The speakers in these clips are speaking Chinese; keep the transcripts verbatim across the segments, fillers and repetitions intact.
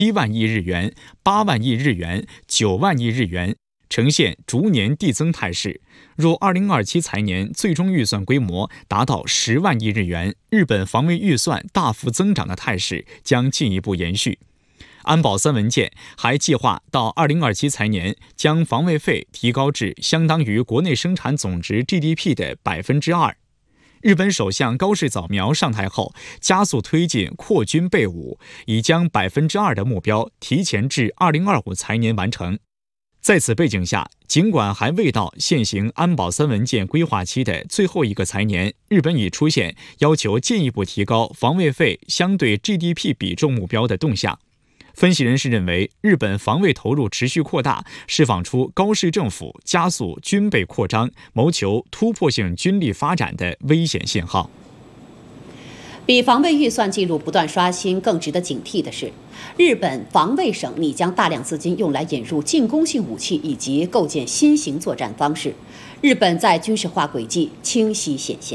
一万亿日元、八万亿日元、九万亿日元，呈现逐年递增态势。若二零二七财年最终预算规模达到十万亿日元，日本防卫预算大幅增长的态势将进一步延续。安保三文件还计划到二零二七财年将防卫费提高至相当于国内生产总值 G D P 的百分之二。日本首相高市早苗上台后，加速推进扩军备武，已将百分之二的目标提前至二零二五财年完成。在此背景下，尽管还未到现行安保三文件规划期的最后一个财年，日本已出现要求进一步提高防卫费相对 G D P 比重目标的动向。分析人士认为，日本防卫投入持续扩大，释放出高市政府加速军备扩张、谋求突破性军力发展的危险信号。 比防卫预算记录不断刷新更值得警惕的是，日本防卫省拟将大量资金用来引入进攻性武器以及构建新型作战方式。日本在军事化轨迹清晰显现。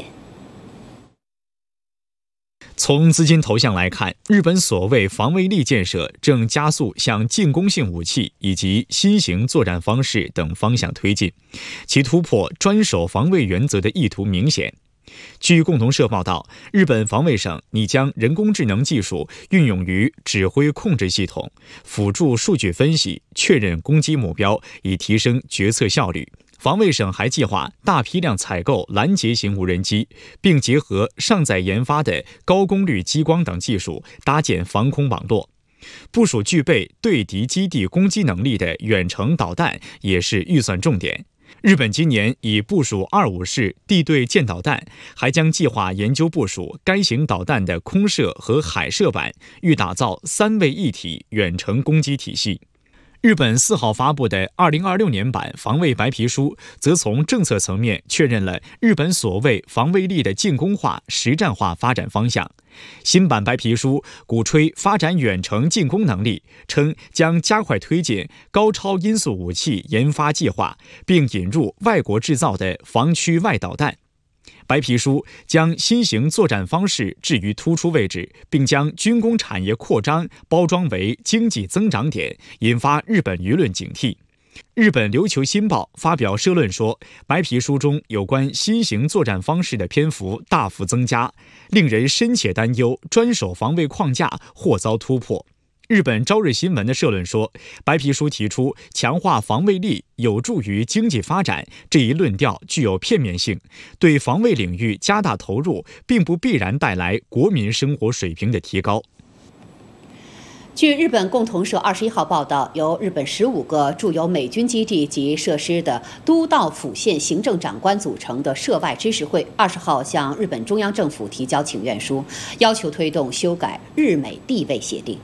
从资金投向来看，日本所谓防卫力建设正加速向进攻性武器以及新型作战方式等方向推进，其突破专守防卫原则的意图明显。据共同社报道，日本防卫省拟将人工智能技术运用于指挥控制系统，辅助数据分析，确认攻击目标，以提升决策效率。防卫省还计划大批量采购拦截型无人机，并结合尚在研发的高功率激光等技术，搭建防空网络。部署具备对敌基地攻击能力的远程导弹也是预算重点。日本今年已部署二五式地对舰导弹，还将计划研究部署该型导弹的空射和海射版，欲打造三位一体远程攻击体系。日本四号发布的二零二六年版防卫白皮书，则从政策层面确认了日本所谓防卫力的进攻化、实战化发展方向。新版白皮书鼓吹发展远程进攻能力，称将加快推进高超音速武器研发计划，并引入外国制造的防区外导弹。白皮书将新型作战方式置于突出位置，并将军工产业扩张包装为经济增长点，引发日本舆论警惕。日本琉球新报发表社论说，白皮书中有关新型作战方式的篇幅大幅增加，令人深切担忧专守防卫框架或遭突破。日本朝日新闻的社论说，白皮书提出强化防卫力有助于经济发展，这一论调具有片面性，对防卫领域加大投入，并不必然带来国民生活水平的提高。 据日本共同社二十一号报道，由日本十五个驻有美军基地及设施的都道府县行政长官组成的涉外知识会，二十号向日本中央政府提交请愿书，要求推动修改日美地位协定。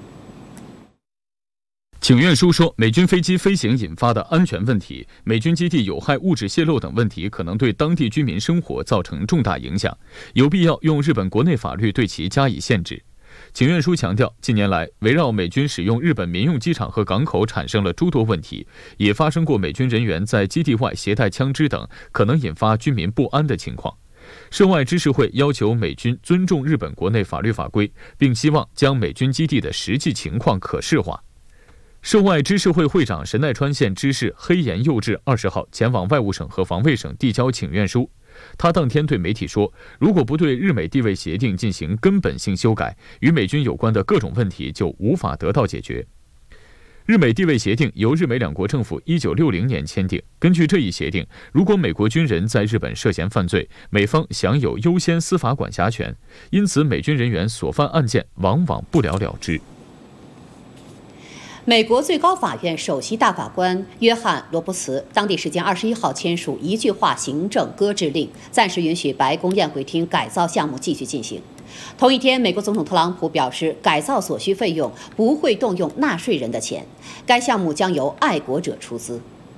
请愿书说，美军飞机飞行引发的安全问题、美军基地有害物质泄漏等问题可能对当地居民生活造成重大影响，有必要用日本国内法律对其加以限制。请愿书强调，近年来围绕美军使用日本民用机场和港口产生了诸多问题，也发生过美军人员在基地外携带枪支等可能引发居民不安的情况。涉外知识会要求美军尊重日本国内法律法规，并希望将美军基地的实际情况可视化。涉外知识会会长神奈川县知事黑岩佑治二十号前往外务省和防卫省递交请愿书。他当天对媒体说，如果不对日美地位协定进行根本性修改，与美军有关的各种问题就无法得到解决。日美地位协定由日美两国政府一九六零年签订，根据这一协定，如果美国军人在日本涉嫌犯罪，美方享有优先司法管辖权，因此美军人员所犯案件往往不了了之。 美国最高法院首席大法官约翰·罗伯茨当地时间二十一号签署一句话行政搁置令，暂时允许白宫宴会厅改造项目继续进行。同一天，美国总统特朗普表示，改造所需费用不会动用纳税人的钱，该项目将由爱国者出资。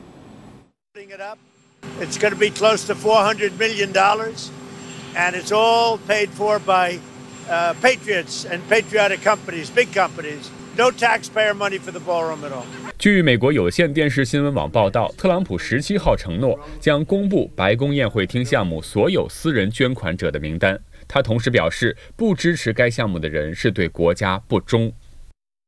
It's going to be close to four hundred million dollars, and it's all paid for by uh, patriots and patriotic companies, big companies.No taxpayer money for the ballroom at all. 据美国有线电视新闻网报道，特朗普十七号承诺将公布白宫宴会厅项目所有私人捐款者的名单。他同时表示，不支持该项目的人是对国家不忠。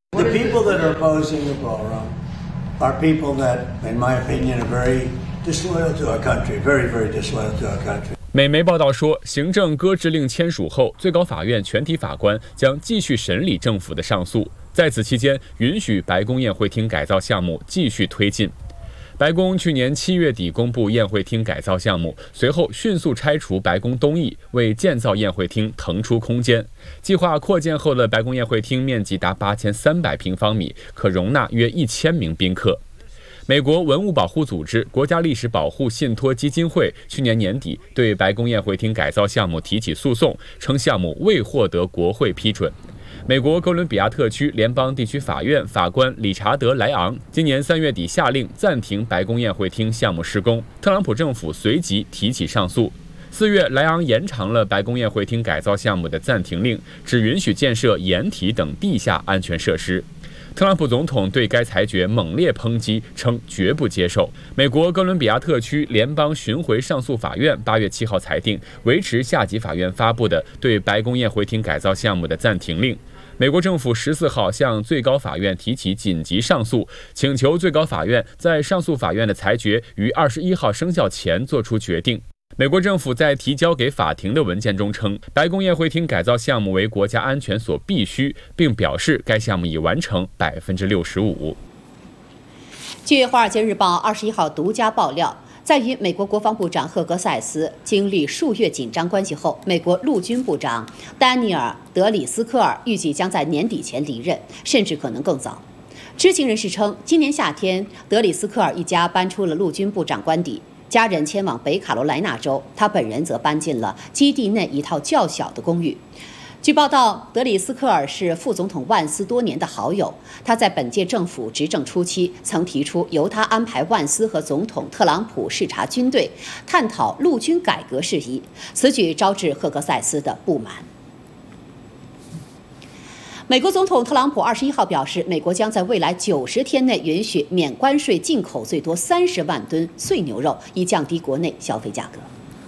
The people that are opposing the ballroom are people that, in my opinion, are very disloyal to our country, very, very disloyal to our country. 美媒报道说，行政搁置令签署后，最高法院全体法官将继续审理政府的上诉，在此期间，允许白宫宴会厅改造项目继续推进。白宫去年七月底公布宴会厅改造项目，随后迅速拆除白宫东翼，为建造宴会厅腾出空间。计划扩建后的白宫宴会厅面积达八千三百平方米，可容纳约一千名宾客。美国文物保护组织国家历史保护信托基金会去年年底对白宫宴会厅改造项目提起诉讼，称项目未获得国会批准。美国哥伦比亚特区联邦地区法院法官理查德·莱昂今年三月底下令暂停白宫宴会厅项目施工，特朗普政府随即提起上诉。四月，莱昂延长了白宫宴会厅改造项目的暂停令，只允许建设掩体等地下安全设施。特朗普总统对该裁决猛烈抨击，称绝不接受。美国哥伦比亚特区联邦巡回上诉法院八月七号裁定，维持下级法院发布的对白宫宴会厅改造项目的暂停令。美国政府十四号向最高法院提起紧急上诉，请求最高法院在上诉法院的裁决于二十一号生效前作出决定。美国政府在提交给法庭的文件中称，白宫宴会厅改造项目为国家安全所必须，并表示该项目已完成百分之六十五。 据《华尔街日报》二十一号独家爆料，在与美国国防部长赫格塞斯经历数月紧张关系后，美国陆军部长丹尼尔·德里斯科尔预计将在年底前离任，甚至可能更早。知情人士称，今年夏天，德里斯科尔一家搬出了陆军部长官邸。家人迁往北卡罗来纳州，他本人则搬进了基地内一套较小的公寓。据报道，德里斯科尔是副总统万斯多年的好友，他在本届政府执政初期曾提出由他安排万斯和总统特朗普视察军队，探讨陆军改革事宜。此举招致赫格塞斯的不满。美国总统特朗普二十一号表示，美国将在未来九十天内允许免关税进口最多三十万吨碎牛肉，以降低国内消费价格。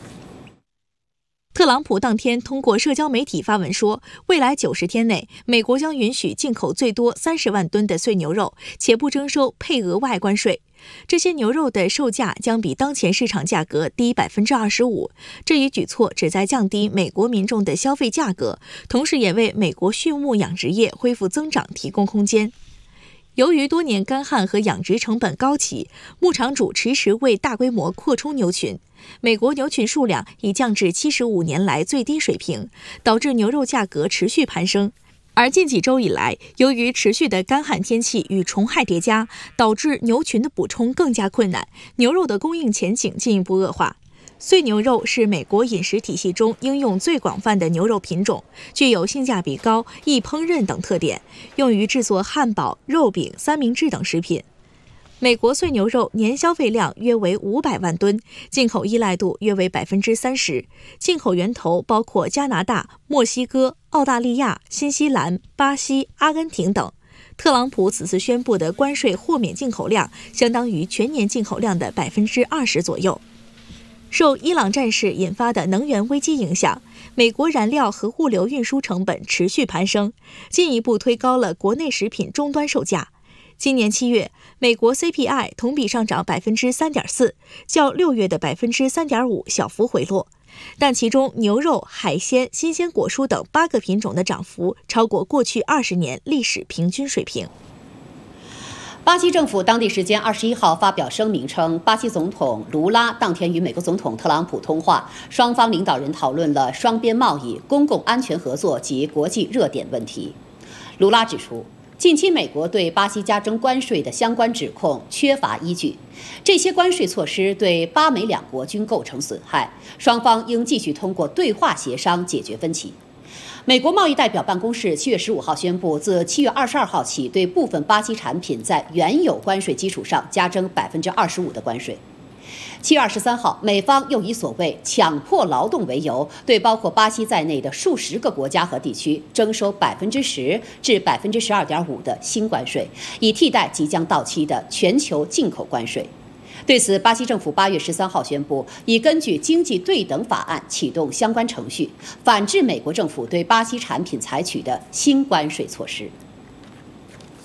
特朗普当天通过社交媒体发文说，未来九十天内，美国将允许进口最多三十万吨的碎牛肉，且不征收配额外关税。这些牛肉的售价将比当前市场价格低百分之二十五。这一举措旨在降低美国民众的消费价格，同时也为美国畜牧养殖业恢复增长提供空间。由于多年干旱和养殖成本高企，牧场主迟迟未大规模扩充牛群，美国牛群数量已降至七十五年来最低水平，导致牛肉价格持续攀升。而近几周以来，由于持续的干旱天气与虫害叠加，导致牛群的补充更加困难，牛肉的供应前景进一步恶化。碎牛肉是美国饮食体系中应用最广泛的牛肉品种，具有性价比高、易烹饪等特点，用于制作汉堡、肉饼、三明治等食品。美国碎牛肉年消费量约为五百万吨，进口依赖度约为百分之三十，进口源头包括加拿大、墨西哥、澳大利亚、新西兰、巴西、阿根廷等。特朗普此次宣布的关税豁免进口量，相当于全年进口量的百分之二十左右。受伊朗战事引发的能源危机影响，美国燃料和物流运输成本持续攀升，进一步推高了国内食品终端售价。今年七月，美国 C P I 同比上涨百分之三点四，较六月的百分之三点五小幅回落，但其中牛肉、海鲜、新鲜果蔬等八个品种的涨幅超过过去二十年历史平均水平。 巴西政府当地时间二十一号发表声明称，巴西总统卢拉当天与美国总统特朗普通话，双方领导人讨论了双边贸易、公共安全合作及国际热点问题。卢拉指出，近期美国对巴西加征关税的相关指控缺乏依据，这些关税措施对巴美两国均构成损害，双方应继续通过对话协商解决分歧。美国贸易代表办公室七月十五号宣布，自七月二十二号起，对部分巴西产品在原有关税基础上加征百分之二十五的关税。七月二十三号，美方又以所谓强迫劳动为由，对包括巴西在内的数十个国家和地区征收百分之十至百分之十二点五的新关税，以替代即将到期的全球进口关税。对此，巴西政府八月十三号宣布，已根据经济对等法案启动相关程序，反制美国政府对巴西产品采取的新关税措施。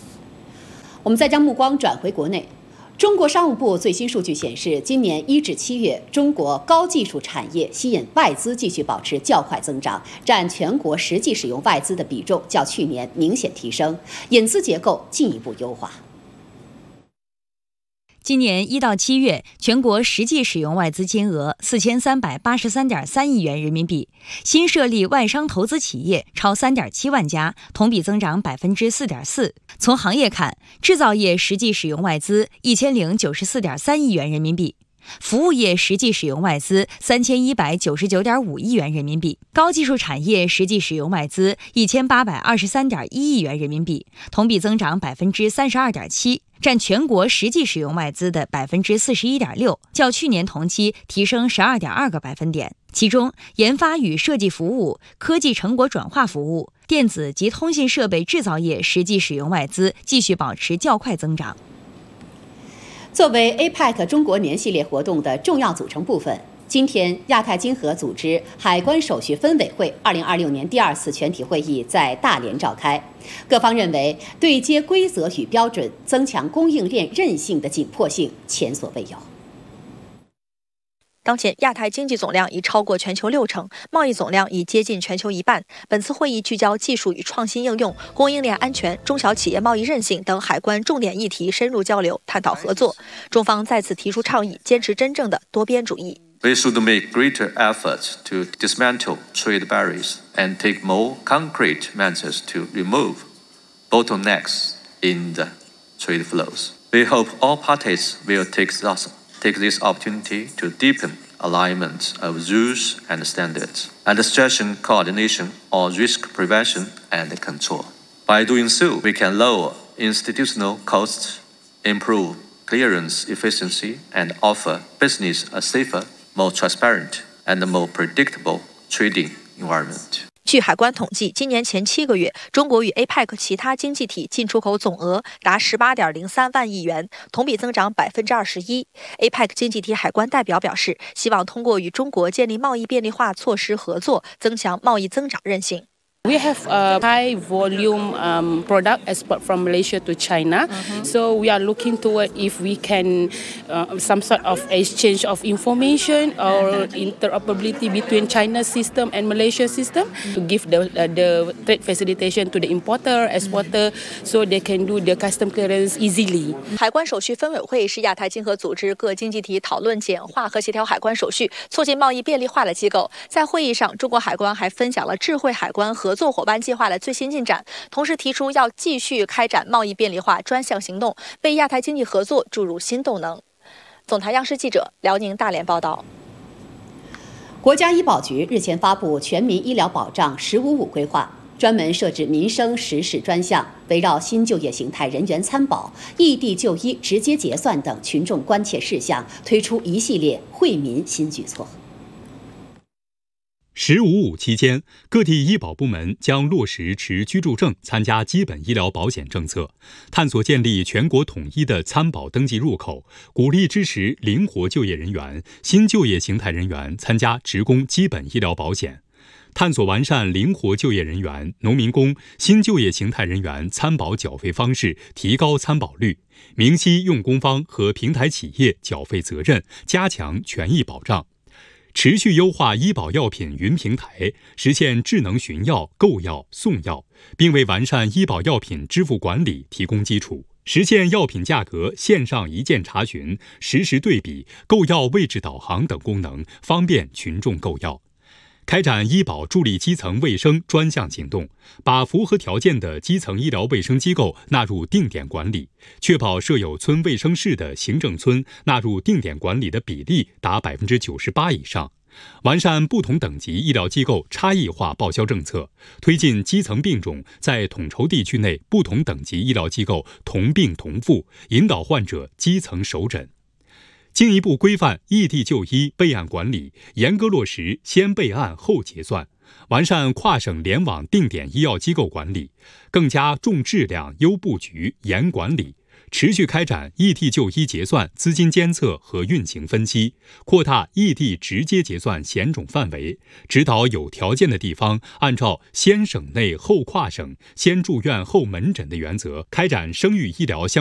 我们再将目光转回国内。中国商务部最新数据显示，今年一至七月，中国高技术产业吸引外资继续保持较快增长，占全国实际使用外资的比重较去年明显提升，引资结构进一步优化。 今年一到七月，全国实际使用外资金额四千三百八十三点三亿元人民币，新设立外商投资企业超三点七万家，同比增长百分之四点四。从行业看，制造业实际使用外资一千零九十四点三亿元人民币。服务业实际使用外资三千一百九十九点五亿元人民币，高技术产业实际使用外资一千八百二十三点一亿元人民币，同比增长百分之三十二点七，占全国实际使用外资的百分之四十一点六，较去年同期提升十二点二个百分点。其中，研发与设计服务、科技成果转化服务、电子及通信设备制造业实际使用外资继续保持较快增长。 作为 A P E C 中国年系列活动的重要组成部分，今天亚太经合组织海关手续分委会二零二六年第二次全体会议在大连召开。各方认为，对接规则与标准、增强供应链韧性的紧迫性前所未有。 当前，亚太经济总量已超过全球六成，贸易总量已接近全球一半。本次会议聚焦技术与创新应用、供应链安全、中小企业贸易韧性等海关重点议题深入交流，探讨合作。中方再次提出倡议，坚持真正的多边主义。 We should make greater efforts to dismantle trade barriers and take more concrete measures to remove bottlenecks in the trade flows. We hope all parties will take this take this opportunity to deepen alignment of rules and standards, and strengthen coordination on risk prevention and control. By doing so, we can lower institutional costs, improve clearance efficiency, and offer business a safer, more transparent, and more predictable trading environment. 据海关统计，今年前七个月，中国与 A P E C 其他经济体进出口总额达十八点零三万亿元，同比增长百分之二十一。A P E C 经济体海关代表表示，希望通过与中国建立贸易便利化措施合作，增强贸易增长韧性。 We have a high volume um, product export from Malaysia to China, mm-hmm. so we are looking toward if we can uh, some sort of exchange of information or interoperability between China's system and Malaysia's system to give the uh, the trade facilitation to the importer, exporter, so they can do the custom clearance easily. 海关手续分委会是亚太经合组织各经济体讨论简化和协调海关手续、促进贸易便利化的机构。在会议上，中国海关还分享了智慧海关合作伙伴计划的最新进展，同时提出要继续开展贸易便利化专项行动，为亚太经济合作注入新动能。总台央视记者辽宁大连报道。 国家医保局日前发布全民医疗保障“十五五”规划，专门设置民生实事专项，围绕新就业形态人员参保、异地就医直接结算等群众关切事项，推出一系列惠民新举措。 十五五期间，各地医保部门将落实持居住证参加基本医疗保险政策，探索建立全国统一的参保登记入口，鼓励支持灵活就业人员、新就业形态人员参加职工基本医疗保险，探索完善灵活就业人员、农民工、新就业形态人员参保缴费方式，提高参保率，明晰用工方和平台企业缴费责任，加强权益保障。持续优化医保药品云平台，实现智能询药、购药、送药，并为完善医保药品支付管理提供基础，实现药品价格线上一键查询、实时对比、购药位置导航等功能，方便群众购药。开展医保助力基层卫生专项行动，把符合条件的基层医疗卫生机构纳入定点管理，确保设有村卫生室的行政村纳入定点管理的比例达百分之九十八以上。完善不同等级医疗机构差异化报销政策，推进基层病种在统筹地区内不同等级医疗机构同病同付，引导患者基层首诊。进一步规范异地就医备案管理，严格落实先备案后结算，完善跨省联网定点医药机构管理，更加重质量、优布局、严管理，持续开展异地就医结算资金监测和运行分析，扩大异地直接结算险种范围，指导有条件的地方按照先省内后跨省、先住院后门诊的原则，开展生育医疗相